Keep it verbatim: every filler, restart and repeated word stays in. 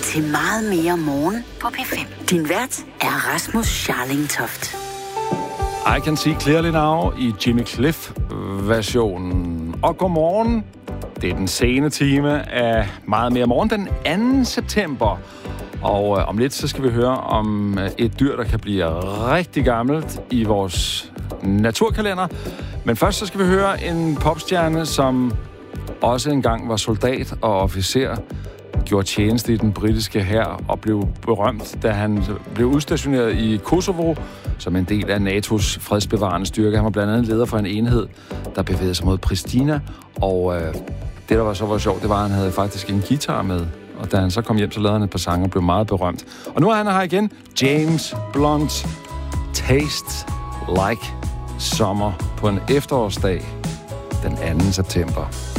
til Meget mere morgen på P fem. Din vært er Rasmus Scharling Toft. I Can See Clearly Now i Jimmy Cliff-versionen. Og godmorgen. Det er den sene time af Meget mere morgen, den anden september. Og øh, om lidt, så skal vi høre om øh, et dyr, der kan blive rigtig gammelt i vores naturkalender. Men først så skal vi høre en popstjerne, som også engang var soldat og officer, gjorde tjeneste i den britiske hær og blev berømt, da han blev udstationeret i Kosovo som en del af N A T O's fredsbevarende styrke. Han var blandt andet leder for en enhed, der bevægede sig mod Pristina, og øh, det, der var så var sjovt, det var, at han havde faktisk en guitar med, og da han så kom hjem, så lavede han et par sange og blev meget berømt. Og nu er han her igen, James Blunt, Taste Like Summer på en efterårsdag den anden september.